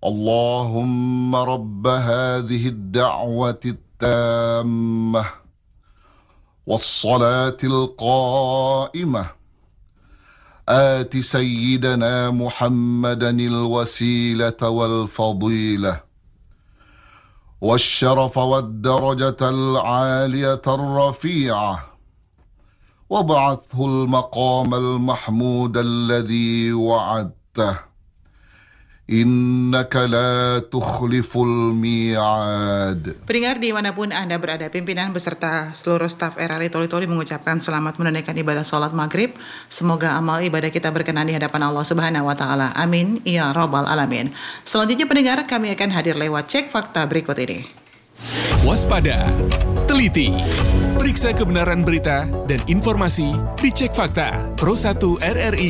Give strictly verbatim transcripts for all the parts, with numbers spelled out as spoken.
اللهم رب هذه الدعوة التامة والصلاة القائمة آت سيدنا محمدا الوسيلة والفضيلة والشرف والدرجة العالية الرفيعة وابعثه المقام المحمود الذي وعدته Innaka la tukhliful mi'ad. Pendengar dimanapun Anda berada, pimpinan beserta seluruh staf R R I Toli-Toli mengucapkan selamat menunaikan ibadah sholat maghrib. Semoga amal ibadah kita berkenan di hadapan Allah Subhanahu wa Ta'ala. Amin ya Rabbal Alamin. Selanjutnya pendengar, kami akan hadir lewat cek fakta berikut ini. Waspada, teliti, periksa kebenaran berita dan informasi di Cek Fakta Pro satu R R I.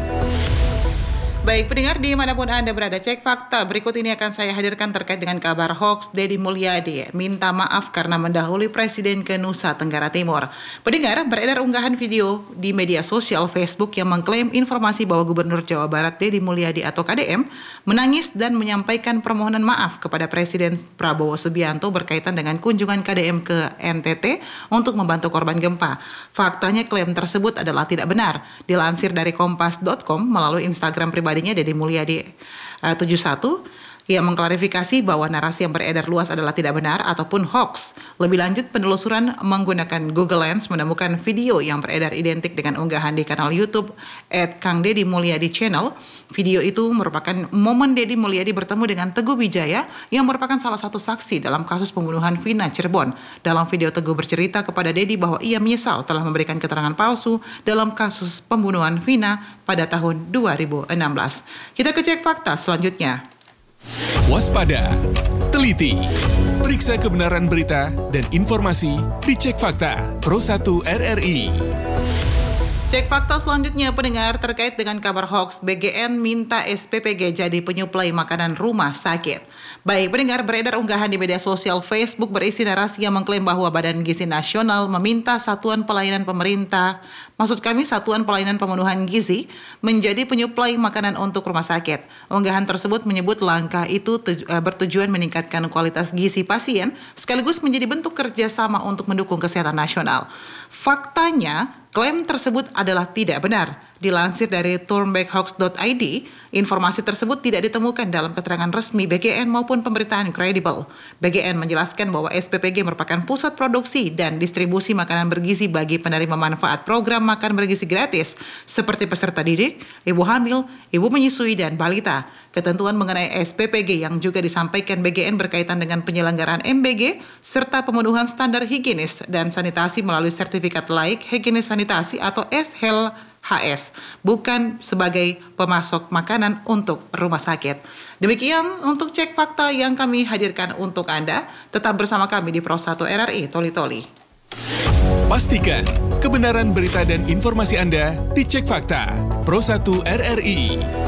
Baik pendengar dimanapun Anda berada, cek fakta berikut ini akan saya hadirkan terkait dengan kabar hoax Deddy Mulyadi minta maaf karena mendahului Presiden ke Nusa Tenggara Timur. Pendengar, beredar unggahan video di media sosial Facebook yang mengklaim informasi bahwa Gubernur Jawa Barat Deddy Mulyadi atau K D M menangis dan menyampaikan permohonan maaf kepada Presiden Prabowo Subianto berkaitan dengan kunjungan K D M ke N T T untuk membantu korban gempa. Faktanya klaim tersebut adalah tidak benar. Dilansir dari kompas dot com melalui Instagram pribadi Deddy Mulyadi uh, tujuh puluh satu, ia mengklarifikasi bahwa narasi yang beredar luas adalah tidak benar ataupun hoax. Lebih lanjut, penelusuran menggunakan Google Lens menemukan video yang beredar identik dengan unggahan di kanal YouTube at Kang Deddy Mulyadi Channel. Video itu merupakan momen Deddy Mulyadi bertemu dengan Teguh Wijaya yang merupakan salah satu saksi dalam kasus pembunuhan Vina Cirebon. Dalam video, Teguh bercerita kepada Deddy bahwa ia menyesal telah memberikan keterangan palsu dalam kasus pembunuhan Vina pada tahun dua ribu enam belas. Kita ke cek fakta selanjutnya. Waspada, teliti, periksa kebenaran berita dan informasi di Cek Fakta Pro satu R R I. Cek fakta selanjutnya pendengar terkait dengan kabar hoax B G N minta S P P G jadi penyuplai makanan rumah sakit. Baik pendengar, beredar unggahan di media sosial Facebook berisi narasi yang mengklaim bahwa Badan Gizi Nasional meminta Satuan Pelayanan Pemerintah, maksud kami Satuan Pelayanan Pemenuhan Gizi, menjadi penyuplai makanan untuk rumah sakit. Unggahan tersebut menyebut langkah itu tuj- bertujuan meningkatkan kualitas gizi pasien sekaligus menjadi bentuk kerjasama untuk mendukung kesehatan nasional. Faktanya, klaim tersebut adalah tidak benar. Dilansir dari turnbackhoax dot I D, informasi tersebut tidak ditemukan dalam keterangan resmi B G N maupun pemberitaan kredibel. B G N menjelaskan bahwa S P P G merupakan pusat produksi dan distribusi makanan bergizi bagi penerima manfaat program makan bergizi gratis, seperti peserta didik, ibu hamil, ibu menyusui, dan balita. Ketentuan mengenai S P P G yang juga disampaikan B G N berkaitan dengan penyelenggaraan M B G, serta pemenuhan standar higienis dan sanitasi melalui sertifikat laik higienis sanitasi atau S H L H S, bukan sebagai pemasok makanan untuk rumah sakit. Demikian untuk cek fakta yang kami hadirkan untuk Anda. Tetap bersama kami di Pro satu R R I Toli-Toli. Pastikan kebenaran berita dan informasi Anda di Cek Fakta Pro satu R R I.